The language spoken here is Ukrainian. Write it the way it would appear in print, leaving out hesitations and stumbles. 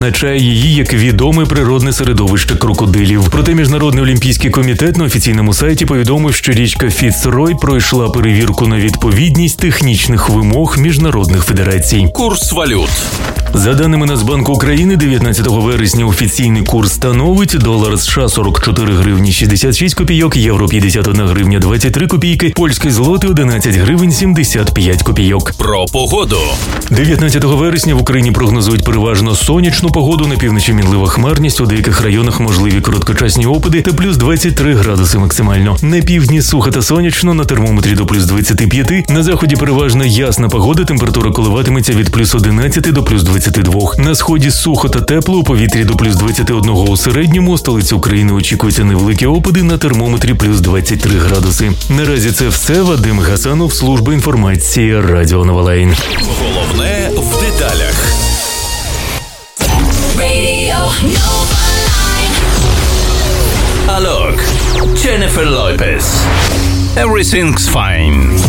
Назначає її як відоме природне середовище крокодилів. Проте Міжнародний олімпійський комітет на офіційному сайті повідомив, що річка Фіцрой пройшла перевірку на відповідність технічних вимог міжнародних федерацій. Курс валют. За даними Нацбанку України, 19 вересня офіційний курс становить долар США 44 гривні 66 копійок, євро 51 гривня 23 копійки, польський злотий 11 гривень 75 копійок. Про погоду. 19 вересня в Україні прогнозують переважно сонячну погоду, на півночі мінлива хмарність, у деяких районах можливі короткочасні опади та плюс 23 градуси максимально. На півдні сухо та сонячно, на термометрі до плюс 25, на заході переважно ясна погода, температура коливатиметься від плюс 11 до плюс 22. На сході сухо та тепло, у повітрі до плюс 21 у середньому, у столиці України очікуються невеликі опади, на термометрі плюс 23 градуси. Наразі це все. Вадим Гасанов, служба інформації, Радіо Нова Лайн. Головне в деталях. Alok, Jennifer Lopez. Everything's fine.